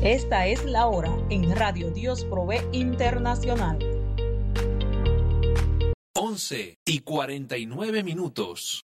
Esta es la hora en Radio Dios Provee Internacional. 11:49.